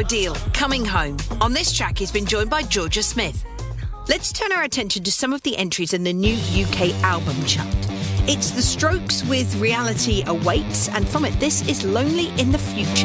Odile, Coming Home. On this track, he's been joined by Georgia Smith. Let's turn our attention to some of the entries in the new UK album chart. It's The Strokes with Reality Awaits, and from it, this is Lonely in the Future.